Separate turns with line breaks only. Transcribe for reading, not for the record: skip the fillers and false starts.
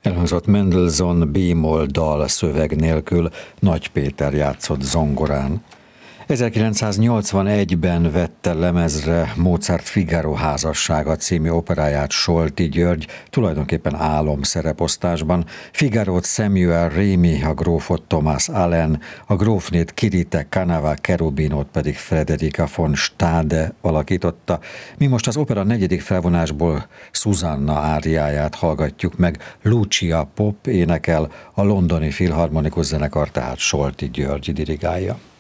Elhangzott Mendelssohn B-moll dal szöveg nélkül, Nagy Péter játszott zongorán. 1981-ben vette lemezre Mozart Figaro házassága című operáját Solti György, tulajdonképpen álomszereposztásban. Figarót Samuel Rémy, a grófot Thomas Allen, a grófnét Kirite Canova Cherubinót pedig Frederica von Stade alakította. Mi most az opera negyedik felvonásból Susanna áriáját hallgatjuk meg, Lucia Pop énekel, a Londoni Filharmonikus Zenekar tehát Solti György dirigálja.